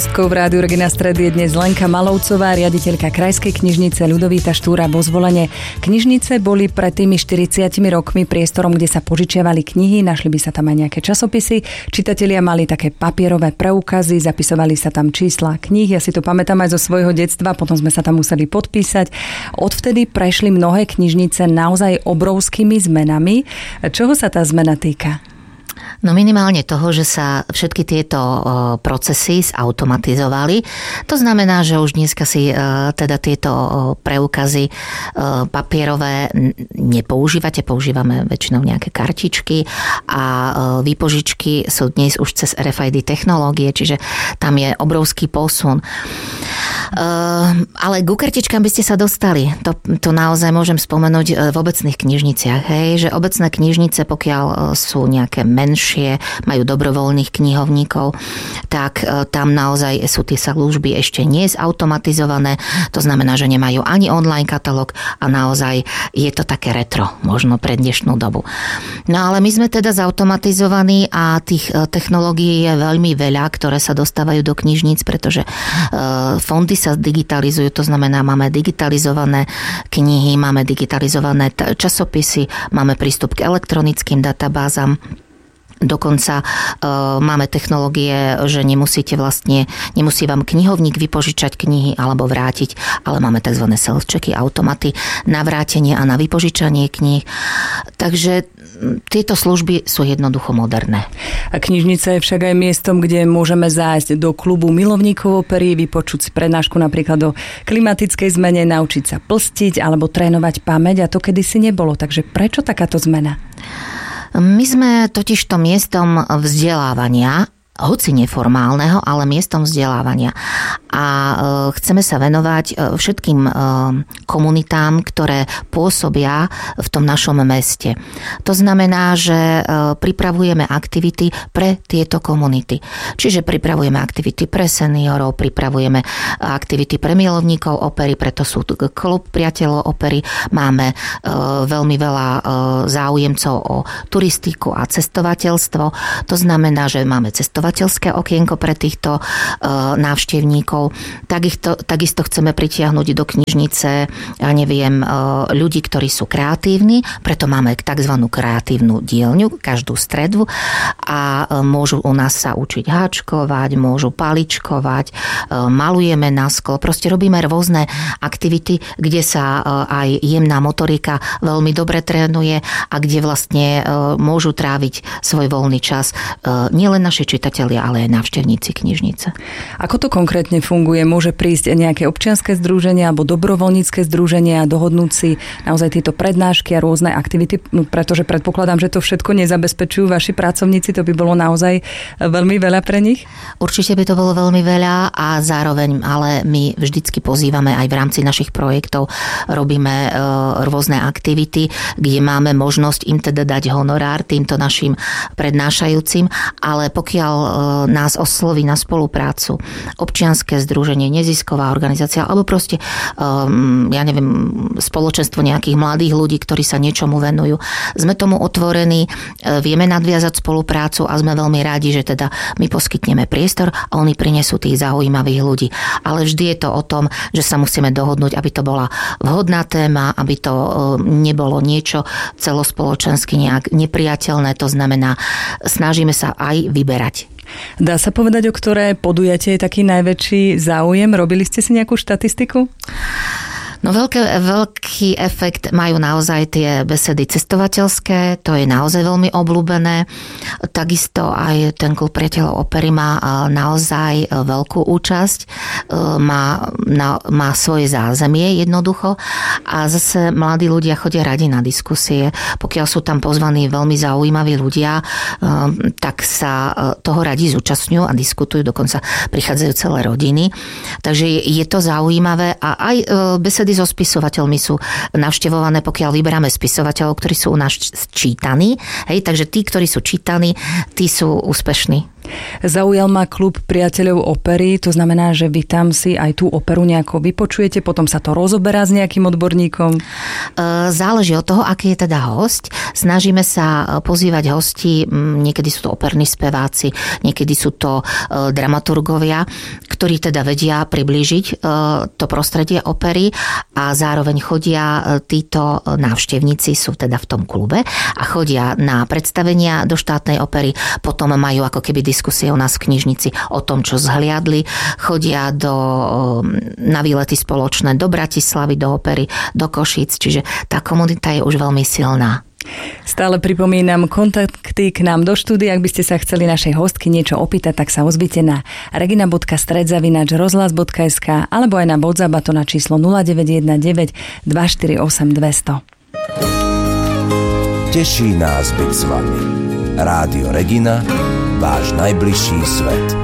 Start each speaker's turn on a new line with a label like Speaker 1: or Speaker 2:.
Speaker 1: V rádiu Regina Stred je dnes Lenka Malovcová, riaditeľka Krajskej knižnice Ľudovíta Štúra vo Zvolene. Knižnice boli pred tými 40 rokmi priestorom, kde sa požičiavali knihy, našli by sa tam aj nejaké časopisy. Čitatelia mali také papierové preukazy, zapisovali sa tam čísla kníh. Ja si to pamätám aj zo svojho detstva, potom sme sa tam museli podpísať. Odvtedy prešli mnohé knižnice naozaj obrovskými zmenami. Čoho sa tá zmena týka?
Speaker 2: No minimálne toho, že sa všetky tieto procesy zautomatizovali. To znamená, že už dneska si teda tieto preukazy papierové nepoužívate, používame väčšinou nejaké kartičky a výpožičky sú dnes už cez RFID technológie, čiže tam je obrovský posun. Ale ku kartičkám by ste sa dostali. To naozaj môžem spomenúť v obecných knižniciach, hej, že obecné knižnice, pokiaľ sú nejaké menšie, majú dobrovoľných knihovníkov, tak tam naozaj sú tie služby ešte nie zautomatizované. To znamená, že nemajú ani online katalóg a naozaj je to také retro, možno pre dnešnú dobu. No ale my sme teda zautomatizovaní a tých technológií je veľmi veľa, ktoré sa dostávajú do knižníc, pretože fondy sa digitalizujú, to znamená, máme digitalizované knihy, máme digitalizované časopisy, máme prístup k elektronickým databázam. Dokonca máme technológie, že nemusí vám knihovník vypožičať knihy alebo vrátiť, ale máme tzv. Self-checky, automaty na vrátenie a na vypožičanie kníh. Takže tieto služby sú jednoducho moderné.
Speaker 1: A knižnica je však aj miestom, kde môžeme zájsť do klubu milovníkov opery, vypočuť si prednášku napríklad o klimatickej zmene, naučiť sa plstiť alebo trénovať pamäť, a to kedysi nebolo. Takže prečo takáto zmena?
Speaker 2: My sme totižto miestom vzdelávania, hoci neformálneho, ale miestom vzdelávania. A chceme sa venovať všetkým komunitám, ktoré pôsobia v tom našom meste. To znamená, že pripravujeme aktivity pre tieto komunity. Čiže pripravujeme aktivity pre seniorov, pripravujeme aktivity pre milovníkov opery, preto sú klub priateľov opery. Máme veľmi veľa záujemcov o turistiku a cestovateľstvo. To znamená, že máme cestovateľské okienko pre týchto návštevníkov. Takisto chceme pritiahnuť do knižnice, ľudí, ktorí sú kreatívni, preto máme tzv. Kreatívnu dielňu každú stredu a môžu u nás sa učiť háčkovať, môžu paličkovať, malujeme na sklo, proste robíme rôzne aktivity, kde sa aj jemná motorika veľmi dobre trénuje a kde vlastne môžu tráviť svoj voľný čas nielen naši čitatelia, ale aj návštevníci knižnice.
Speaker 1: Ako to konkrétne funguje? Môže prísť nejaké občianske združenie alebo dobrovoľnícke združenie a dohodnúť si naozaj tieto prednášky a rôzne aktivity, pretože predpokladám, že to všetko nezabezpečujú vaši pracovníci, to by bolo naozaj veľmi veľa pre nich?
Speaker 2: Určite by to bolo veľmi veľa a zároveň, ale my vždycky pozývame aj v rámci našich projektov, robíme rôzne aktivity, kde máme možnosť im teda dať honorár týmto našim prednášajúcim, ale pokiaľ nás osloví na spoluprácu občianske združenie, nezisková organizácia alebo proste spoločenstvo nejakých mladých ľudí, ktorí sa niečomu venujú. Sme tomu otvorení, vieme nadviazať spoluprácu a sme veľmi rádi, že teda my poskytneme priestor a oni prinesú tých zaujímavých ľudí. Ale vždy je to o tom, že sa musíme dohodnúť, aby to bola vhodná téma, aby to nebolo niečo celospoločensky nejak nepriateľné, to znamená, snažíme sa aj vyberať.
Speaker 1: Dá sa povedať, o ktoré podujatie je taký najväčší záujem? Robili ste si nejakú štatistiku?
Speaker 2: No veľký efekt majú naozaj tie besedy cestovateľské, to je naozaj veľmi obľúbené. Takisto aj ten klub priateľov opery má naozaj veľkú účasť, má svoje zázemie jednoducho a zase mladí ľudia chodia radi na diskusie. Pokiaľ sú tam pozvaní veľmi zaujímaví ľudia, tak sa toho radi zúčastňujú a diskutujú, dokonca prichádzajú celé rodiny. Takže je to zaujímavé a aj besedy so spisovateľmi sú navštevované, pokiaľ vyberáme spisovateľov, ktorí sú u nás čítaní. Hej, takže tí, ktorí sú čítaní, tí sú úspešní.
Speaker 1: Zaujal ma klub priateľov opery, to znamená, že vy tam si aj tú operu nejako vypočujete, potom sa to rozoberá s nejakým odborníkom?
Speaker 2: Záleží od toho, aký je teda hosť. Snažíme sa pozývať hostí, niekedy sú to operní speváci, niekedy sú to dramaturgovia, ktorí teda vedia priblížiť to prostredie opery a zároveň chodia títo návštevníci, sú teda v tom klube a chodia na predstavenia do štátnej opery, potom majú ako keby diskusie u nás v knižnici o tom, čo zhliadli, chodia na výlety spoločné do Bratislavy, do opery, do Košíc, čiže tá komunita je už veľmi silná.
Speaker 1: Stále pripomínam kontakty k nám do štúdia. Ak by ste sa chceli našej hostky niečo opýtať, tak sa ozvite na regina.stred@rozhlas.sk alebo aj na WhatsApp, a to na číslo 0919 248 200.
Speaker 3: Teší nás byť s vami. Rádio Regina, váš najbližší svet.